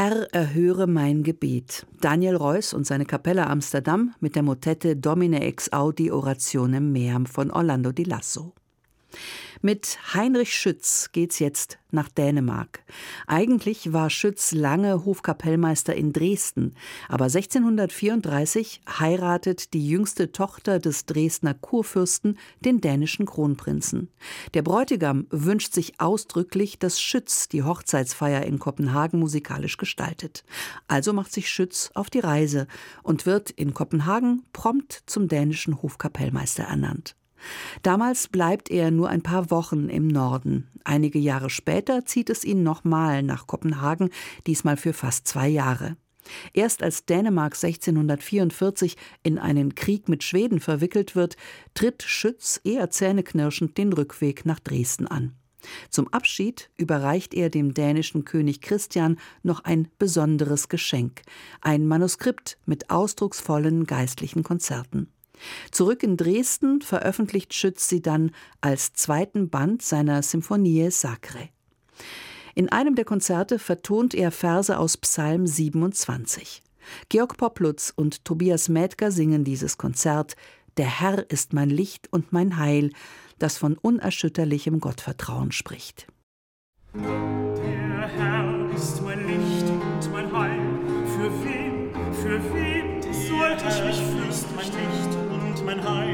Herr, erhöre mein Gebet. Daniel Reuss und seine Kapelle Amsterdam mit der Motette Domine ex audi orationem meam von Orlando di Lasso. Mit Heinrich Schütz geht's jetzt nach Dänemark. Eigentlich war Schütz lange Hofkapellmeister in Dresden, aber 1634 heiratet die jüngste Tochter des Dresdner Kurfürsten den dänischen Kronprinzen. Der Bräutigam wünscht sich ausdrücklich, dass Schütz die Hochzeitsfeier in Kopenhagen musikalisch gestaltet. Also macht sich Schütz auf die Reise und wird in Kopenhagen prompt zum dänischen Hofkapellmeister ernannt. Damals bleibt er nur ein paar Wochen im Norden. Einige Jahre später zieht es ihn nochmal nach Kopenhagen, diesmal für fast 2 Jahre. Erst als Dänemark 1644 in einen Krieg mit Schweden verwickelt wird, tritt Schütz eher zähneknirschend den Rückweg nach Dresden an. Zum Abschied überreicht er dem dänischen König Christian noch ein besonderes Geschenk: ein Manuskript mit ausdrucksvollen geistlichen Konzerten. Zurück in Dresden veröffentlicht Schütz sie dann als zweiten Band seiner Symphonie Sacre. In einem der Konzerte vertont er Verse aus Psalm 27. Georg Poplutz und Tobias Mädger singen dieses Konzert »Der Herr ist mein Licht und mein Heil«, das von unerschütterlichem Gottvertrauen spricht. Der Herr ist mein Licht und mein Heil. Für wen sollte ich mich fürchten? Mein Licht und mein Heil.